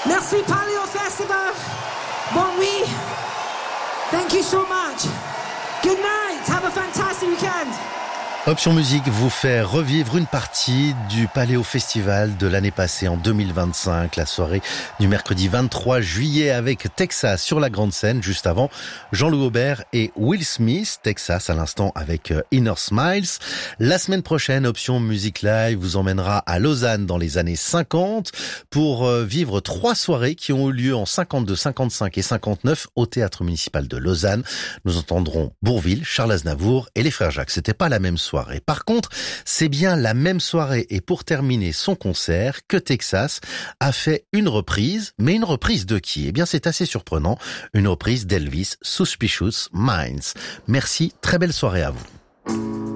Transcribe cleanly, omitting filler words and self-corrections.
Merci Paleo Festival. Bon nuit. Thank you so much. Good night. Have a fantastic weekend. Option Musique vous fait revivre une partie du Paléo Festival de l'année passée en 2025, la soirée du mercredi 23 juillet avec Texas sur la grande scène, juste avant Jean-Loup Aubert et Will Smith, Texas à l'instant avec Inner Smiles. La semaine prochaine, Option Musique Live vous emmènera à Lausanne dans les années 50 pour vivre 3 soirées qui ont eu lieu en 52, 55 et 59 au Théâtre Municipal de Lausanne. Nous entendrons Bourvil, Charles Aznavour et les Frères Jacques. C'était pas la même soirée. Par contre, c'est bien la même soirée et pour terminer son concert que Texas a fait une reprise, mais une reprise de qui? Eh bien, c'est assez surprenant, une reprise d'Elvis, Suspicious Minds. Merci, très belle soirée à vous.